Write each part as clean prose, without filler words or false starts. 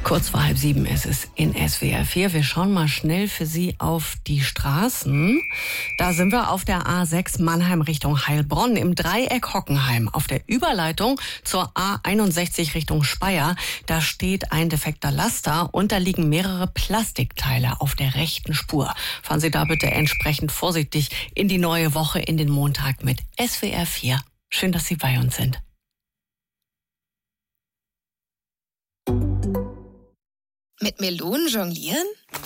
Kurz vor 6:30 ist es in SWR 4. Wir schauen mal schnell für Sie auf die Straßen. Da sind wir auf der A6 Mannheim Richtung Heilbronn im Dreieck Hockenheim. Auf der Überleitung zur A61 Richtung Speyer. Da steht ein defekter Laster und da liegen mehrere Plastikteile auf der rechten Spur. Fahren Sie da bitte entsprechend vorsichtig in die neue Woche, in den Montag mit SWR 4. Schön, dass Sie bei uns sind. Mit Melonen jonglieren?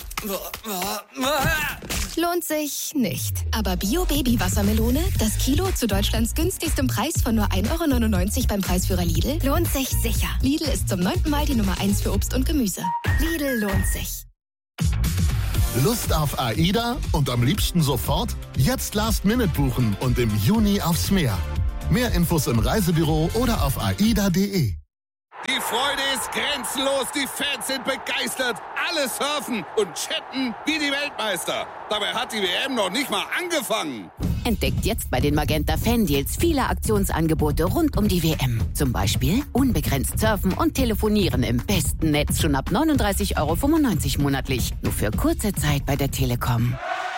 Lohnt sich nicht. Aber Bio-Baby-Wassermelone, das Kilo zu Deutschlands günstigstem Preis von nur 1,99 € beim Preisführer Lidl, lohnt sich sicher. Lidl ist zum 9. Mal die Nummer 1 für Obst und Gemüse. Lidl lohnt sich. Lust auf AIDA und am liebsten sofort? Jetzt Last-Minute buchen und im Juni aufs Meer. Mehr Infos im Reisebüro oder auf aida.de. Die Freude ist grenzenlos, die Fans sind begeistert, alle surfen und chatten wie die Weltmeister. Dabei hat die WM noch nicht mal angefangen. Entdeckt jetzt bei den Magenta Fan-Deals viele Aktionsangebote rund um die WM. Zum Beispiel unbegrenzt surfen und telefonieren im besten Netz schon ab 39,95 € monatlich. Nur für kurze Zeit bei der Telekom.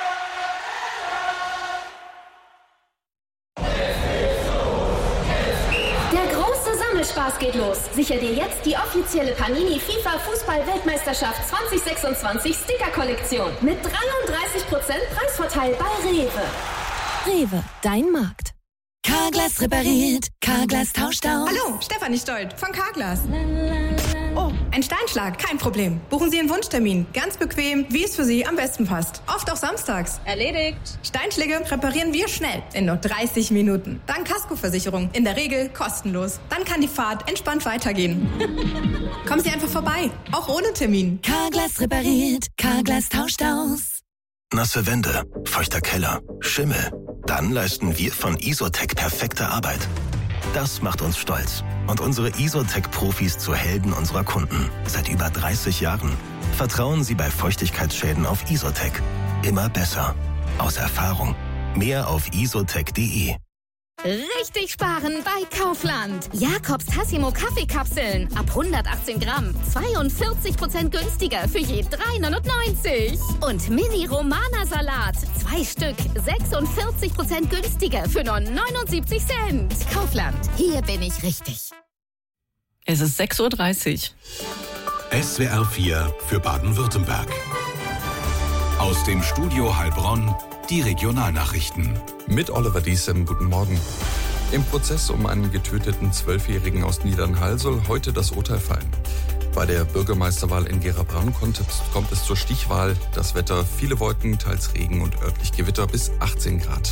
Spaß geht los. Sicher dir jetzt die offizielle Panini FIFA Fußball-Weltmeisterschaft 2026 Sticker-Kollektion mit 33% Preisvorteil bei Rewe. Rewe, dein Markt. Carglass repariert, Carglass tauscht aus. Hallo, Stefanie Stolt von Carglass. Oh, ein Steinschlag, kein Problem. Buchen Sie einen Wunschtermin. Ganz bequem, wie es für Sie am besten passt. Oft auch samstags. Erledigt. Steinschläge reparieren wir schnell, in nur 30 Minuten. Dank Kaskoversicherung, in der Regel kostenlos. Dann kann die Fahrt entspannt weitergehen. Kommen Sie einfach vorbei, auch ohne Termin. Carglass repariert, Carglass tauscht aus. Nasse Wände, feuchter Keller, Schimmel. Dann leisten wir von Isotec perfekte Arbeit. Das macht uns stolz und unsere Isotec-Profis zu Helden unserer Kunden. Seit über 30 Jahren. Vertrauen Sie bei Feuchtigkeitsschäden auf Isotec. Immer besser. Aus Erfahrung. Mehr auf isotec.de. Richtig sparen bei Kaufland. Jakobs Tassimo Kaffeekapseln. Ab 118 Gramm. 42% günstiger für je 3,99 €. Und Mini-Romana-Salat. 2 Stück. 46% günstiger für nur 79 Cent. Kaufland. Hier bin ich richtig. Es ist 6:30 Uhr. SWR 4 für Baden-Württemberg. Aus dem Studio Heilbronn die Regionalnachrichten. Mit Oliver Diesem, guten Morgen. Im Prozess um einen getöteten 12-Jährigen aus Niedernhall soll heute das Urteil fallen. Bei der Bürgermeisterwahl in Gera-Braun kommt es zur Stichwahl. Das Wetter, viele Wolken, teils Regen und örtlich Gewitter bis 18 Grad.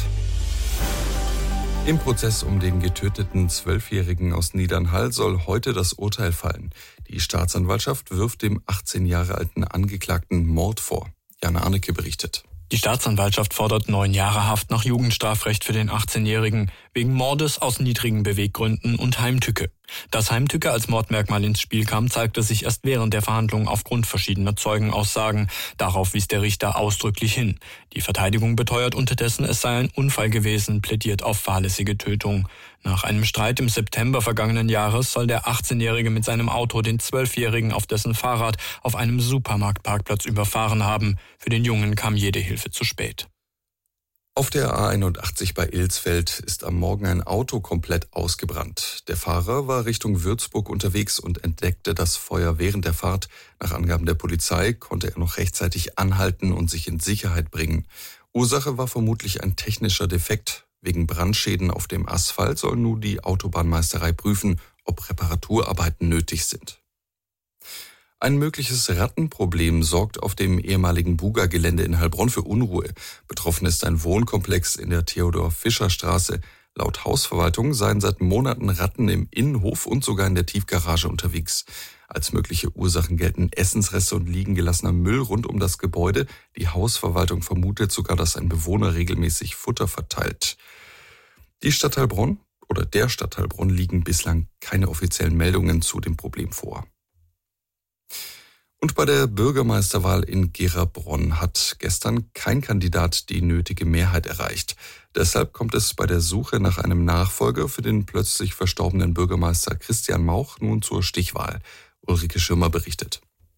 Im Prozess um den getöteten 12-Jährigen aus Niedernhall soll heute das Urteil fallen. Die Staatsanwaltschaft wirft dem 18 Jahre alten Angeklagten Mord vor. Jana Arnecke berichtet. Die Staatsanwaltschaft fordert 9 Jahre Haft nach Jugendstrafrecht für den 18-Jährigen wegen Mordes aus niedrigen Beweggründen und Heimtücke. Dass Heimtücke als Mordmerkmal ins Spiel kam, zeigte sich erst während der Verhandlungen aufgrund verschiedener Zeugenaussagen. Darauf wies der Richter ausdrücklich hin. Die Verteidigung beteuert unterdessen, es sei ein Unfall gewesen, plädiert auf fahrlässige Tötung. Nach einem Streit im September vergangenen Jahres soll der 18-Jährige mit seinem Auto den 12-Jährigen auf dessen Fahrrad auf einem Supermarktparkplatz überfahren haben. Für den Jungen kam jede Hilfe zu spät. Auf der A81 bei Ilsfeld ist am Morgen ein Auto komplett ausgebrannt. Der Fahrer war Richtung Würzburg unterwegs und entdeckte das Feuer während der Fahrt. Nach Angaben der Polizei konnte er noch rechtzeitig anhalten und sich in Sicherheit bringen. Ursache war vermutlich ein technischer Defekt. Wegen Brandschäden auf dem Asphalt soll nun die Autobahnmeisterei prüfen, ob Reparaturarbeiten nötig sind. Ein mögliches Rattenproblem sorgt auf dem ehemaligen Buga-Gelände in Heilbronn für Unruhe. Betroffen ist ein Wohnkomplex in der Theodor-Fischer-Straße. Laut Hausverwaltung seien seit Monaten Ratten im Innenhof und sogar in der Tiefgarage unterwegs. Als mögliche Ursachen gelten Essensreste und liegen gelassener Müll rund um das Gebäude. Die Hausverwaltung vermutet sogar, dass ein Bewohner regelmäßig Futter verteilt. Der Stadt Heilbronn liegen bislang keine offiziellen Meldungen zu dem Problem vor. Und bei der Bürgermeisterwahl in Gera-Bronn hat gestern kein Kandidat die nötige Mehrheit erreicht. Deshalb kommt es bei der Suche nach einem Nachfolger für den plötzlich verstorbenen Bürgermeister Christian Mauch nun zur Stichwahl. Ulrike Schirmer berichtet.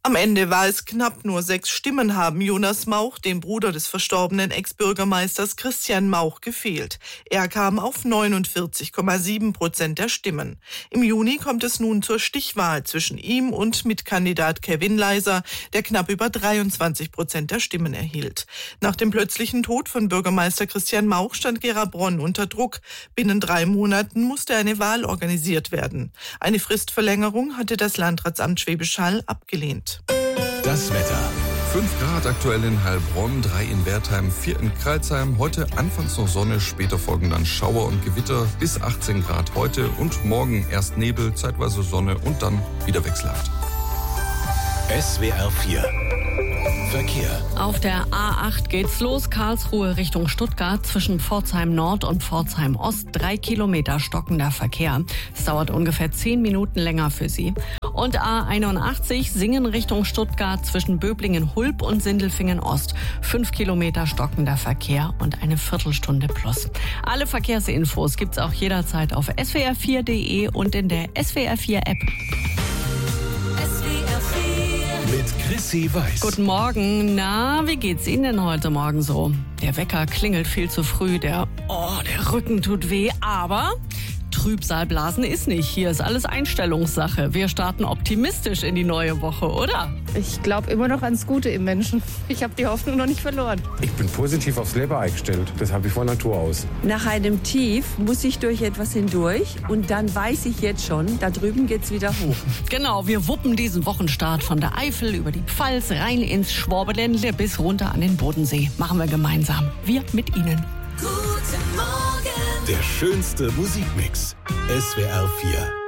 Am Ende war es knapp, nur 6 Stimmen haben Jonas Mauch, dem Bruder des verstorbenen Ex-Bürgermeisters Christian Mauch, gefehlt. Er kam auf 49,7% der Stimmen. Im Juni kommt es nun zur Stichwahl zwischen ihm und Mitkandidat Kevin Leiser, der knapp über 23% der Stimmen erhielt. Nach dem plötzlichen Tod von Bürgermeister Christian Mauch stand Gera Bronn unter Druck. Binnen 3 Monaten musste eine Wahl organisiert werden. Eine Fristverlängerung hatte das Landratsamt Schwäbisch Hall abgelehnt. Das Wetter. 5 Grad aktuell in Heilbronn, 3 in Wertheim, 4 in Crailsheim. Heute anfangs noch Sonne, später folgen dann Schauer und Gewitter. Bis 18 Grad heute und morgen erst Nebel, zeitweise Sonne und dann wieder wechselhaft. SWR 4 Verkehr. Auf der A8 geht's los, Karlsruhe Richtung Stuttgart, zwischen Pforzheim Nord und Pforzheim Ost, 3 Kilometer stockender Verkehr. Es dauert ungefähr 10 Minuten länger für Sie. Und A81 Singen Richtung Stuttgart, zwischen Böblingen-Hulb und Sindelfingen Ost, 5 Kilometer stockender Verkehr und eine Viertelstunde plus. Alle Verkehrsinfos gibt's auch jederzeit auf swr4.de und in der SWR4-App. Mit Chrissy Weiß. Guten Morgen. Na, wie geht's Ihnen denn heute Morgen so? Der Wecker klingelt viel zu früh, der Rücken tut weh, aber Trübsalblasen ist nicht. Hier ist alles Einstellungssache. Wir starten optimistisch in die neue Woche, oder? Ich glaube immer noch ans Gute im Menschen. Ich habe die Hoffnung noch nicht verloren. Ich bin positiv aufs Leben eingestellt. Das habe ich von Natur aus. Nach einem Tief muss ich durch etwas hindurch und dann weiß ich jetzt schon, da drüben geht's wieder hoch. Genau, wir wuppen diesen Wochenstart von der Eifel über die Pfalz rein ins Schwabenländle bis runter an den Bodensee. Machen wir gemeinsam. Wir mit Ihnen. Guten Morgen. Der schönste Musikmix. SWR 4.